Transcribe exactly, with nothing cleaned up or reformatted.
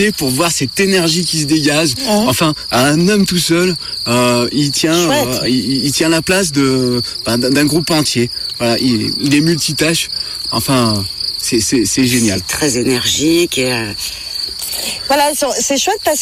pour voir cette énergie qui se dégage. Ouais. Enfin, un homme tout seul, euh, il tient, euh, il, il tient la place de ben, d'un groupe entier. Voilà, il, il est multitâche. Enfin, c'est c'est c'est génial. C'est très énergique et euh... Voilà, c'est chouette parce